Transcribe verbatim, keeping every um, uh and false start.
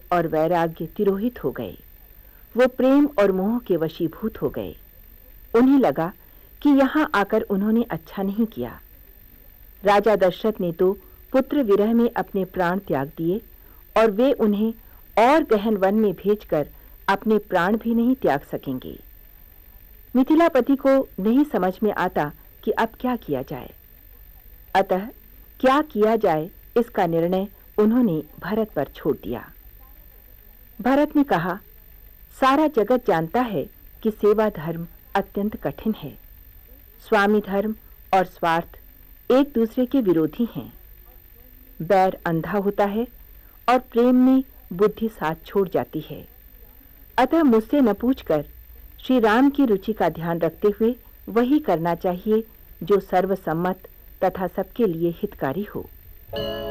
और वैराग्य तिरोहित हो गए। वो प्रेम और मोह के वशीभूत हो गए। उन्हें लगा कि यहाँ आकर उन्होंने अच्छा नहीं किया। राजा दशरथ ने तो पुत्र विरह में अपने प्राण त्याग दिए और वे उन्हें और गहन वन में भेजकर अपने प्राण भी नहीं त्याग सकेंगे। मिथिलापति को नहीं समझ में आता कि अब क्या किया जाए। अतः क्या किया जाए इसका निर्णय उन्होंने भरत पर छोड़ दिया। भरत ने कहा, सारा जगत जानता है कि सेवा धर्म अत्यंत कठिन है। स्वामी धर्म और स्वार्थ एक दूसरे के विरोधी हैं। बैर अंधा होता है और प्रेम में बुद्धि साथ छोड़ जाती है। अतः मुझसे न पूछकर श्री राम की रुचि का ध्यान रखते हुए वही करना चाहिए जो सर्वसम्मत तथा सबके लिए हितकारी हो।